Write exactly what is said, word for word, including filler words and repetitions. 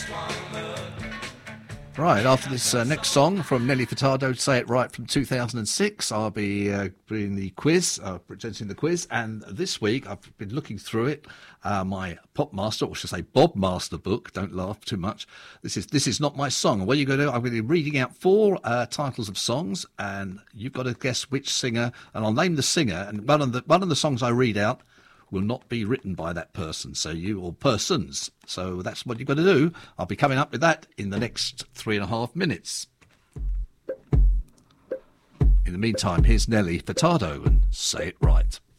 Right, after this uh, next song from Nelly Furtado, Say It Right, from two thousand six, I'll be uh, doing the quiz, uh, presenting the quiz, and this week I've been looking through it, uh, my Pop Master, or should I say Bob Master book, don't laugh too much. This is this is not my song. And what you're going to do, I'm going to be reading out four uh, titles of songs, and you've got to guess which singer, and I'll name the singer, and one of the, one of the songs I read out will not be written by that person, so you, or persons. So that's what you've got to do. I'll be coming up with that in the next three and a half minutes. In the meantime, here's Nelly Furtado and Say It Right.